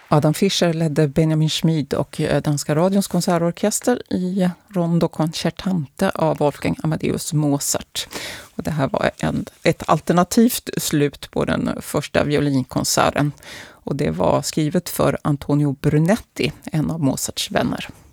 Adam Fischer ledde Benjamin Schmid och Danska radions konsertorkester i Rondo Concertante av Wolfgang Amadeus Mozart. Och det här var ett alternativt slut på den första violinkonserten. Och det var skrivet för Antonio Brunetti, en av Mozarts vänner.